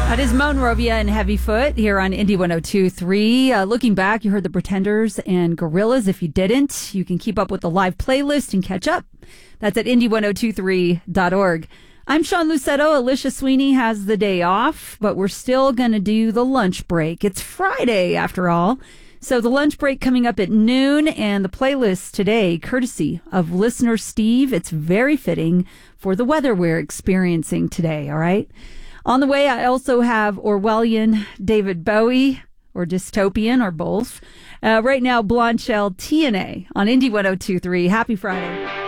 That is Monrovia and Heavyfoot here on Indie 102.3. Looking back, you heard the Pretenders and Gorillaz. If you didn't, you can keep up with the live playlist and catch up. That's at indie1023.org. I'm Sean Lucetto. Alicia Sweeney has the day off, but we're still going to do the lunch break. It's Friday, after all. So the lunch break coming up at noon, and the playlist today, courtesy of listener Steve. It's very fitting for the weather we're experiencing today, all right? On the way, I also have Orwellian David Bowie, or dystopian, or both. Right now, Blondshell TNA on Indie 102.3. Happy Friday.